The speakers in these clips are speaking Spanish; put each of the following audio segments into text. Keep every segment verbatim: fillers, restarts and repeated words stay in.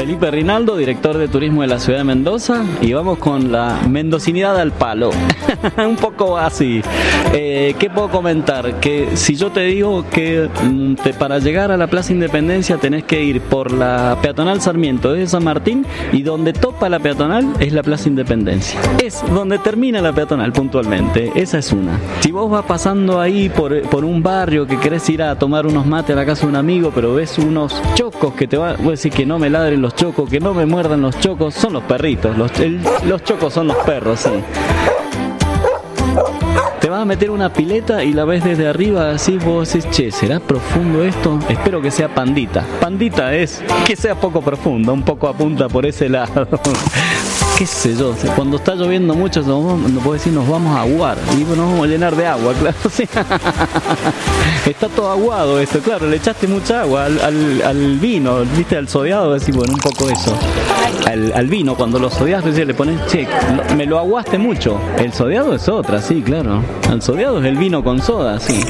Felipe Rinaldo, director de turismo de la ciudad de Mendoza, y vamos con la mendocinidad al palo. Un poco así. Eh, ¿Qué puedo comentar? Que si yo te digo que mm, te, para llegar a la Plaza Independencia tenés que ir por la peatonal Sarmiento de San Martín, y donde topa la peatonal es la Plaza Independencia. Es donde termina la peatonal puntualmente. Esa es una. Si vos vas pasando ahí por, por un barrio que querés ir a tomar unos mates a la casa de un amigo, pero ves unos chocos que te van, voy a decir que no me ladren los chocos, que no me muerdan los chocos, son los perritos, los, el, los chocos son los perros, sí. Te vas a meter una pileta y la ves desde arriba, así vos decís, che, ¿será profundo esto? Espero que sea pandita. Pandita es que sea poco profundo, un poco apunta por ese lado. Qué sé yo, cuando está lloviendo mucho, no puedo decir nos vamos a aguar, y nos vamos a llenar de agua, claro, sí. Está todo aguado esto, claro, le echaste mucha agua al, al, al vino, viste, al sodeado, decís, bueno, un poco eso. Al, al vino, cuando lo sodeas, le pones, che, lo, me lo aguaste mucho. El sodeado es otra, sí, claro. El sodeado es el vino con soda, sí.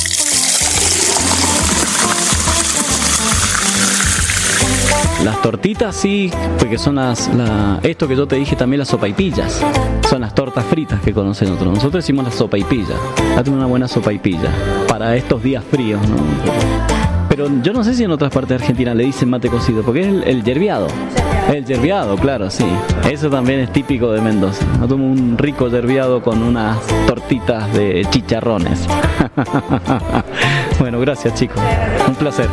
Las tortitas sí, porque son las, la, esto que yo te dije también, las sopaipillas. Son las tortas fritas que conocen otros. Nosotros decimos las sopaipillas. Date una buena sopaipilla para estos días fríos, ¿no? Pero yo no sé si en otras partes de Argentina le dicen mate cocido, porque es el, el yerbiado. El yerbiado, claro, sí. Eso también es típico de Mendoza. Yo tomo un rico yerbiado con unas tortitas de chicharrones. Bueno, gracias, chicos. Un placer.